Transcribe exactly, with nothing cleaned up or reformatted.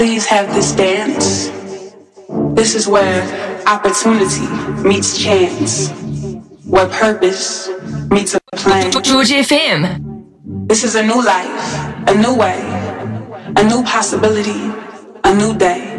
Please have this dance. This is where opportunity meets chance, where purpose meets a plan. George F M. This is a new life, a new way, a new possibility, a new day.